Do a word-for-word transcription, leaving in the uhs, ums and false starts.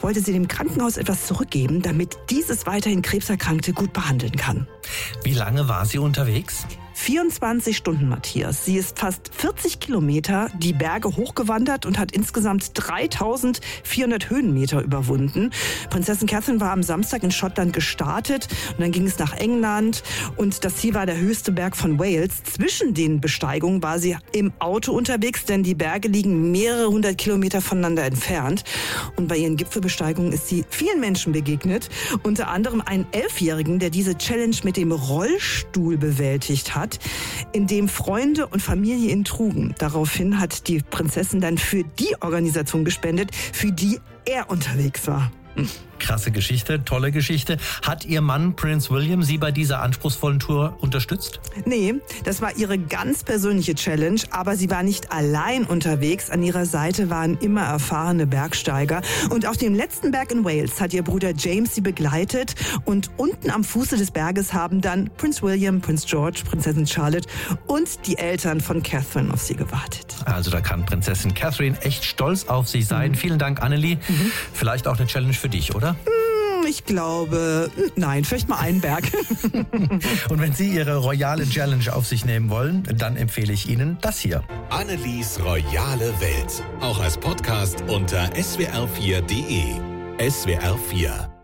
wollte sie dem Krankenhaus etwas zurückgeben, damit dieses weiterhin Krebserkrankte gut behandeln kann. Wie lange war sie unterwegs? vierundzwanzig Stunden, Matthias. Sie ist fast vierzig Kilometer die Berge hochgewandert und hat insgesamt dreitausendvierhundert Höhenmeter überwunden. Prinzessin Catherine war am Samstag in Schottland gestartet und dann ging es nach England und das Ziel war der höchste Berg von Wales. Zwischen den Besteigungen war sie im Auto unterwegs, denn die Berge liegen mehrere hundert Kilometer voneinander entfernt. Und bei ihren Gipfelbesteigungen ist sie vielen Menschen begegnet, unter anderem einen Elfjährigen, der diese Challenge mit dem Rollstuhl bewältigt hat, in dem Freunde und Familie ihn trugen. Daraufhin hat die Prinzessin dann für die Organisation gespendet, für die er unterwegs war. Hm. Krasse Geschichte, tolle Geschichte. Hat Ihr Mann Prince William Sie bei dieser anspruchsvollen Tour unterstützt? Nee, das war ihre ganz persönliche Challenge, aber sie war nicht allein unterwegs. An ihrer Seite waren immer erfahrene Bergsteiger. Und auf dem letzten Berg in Wales hat ihr Bruder James sie begleitet. Und unten am Fuße des Berges haben dann Prince William, Prince George, Prinzessin Charlotte und die Eltern von Catherine auf sie gewartet. Also da kann Prinzessin Catherine echt stolz auf sich sein. Mhm. Vielen Dank, Annelie. Mhm. Vielleicht auch eine Challenge für dich, oder? Ich glaube, nein, vielleicht mal einen Berg. Und wenn Sie Ihre royale Challenge auf sich nehmen wollen, dann empfehle ich Ihnen das hier. Annelies royale Welt. Auch als Podcast unter s w r vier punkt d e. S W R vier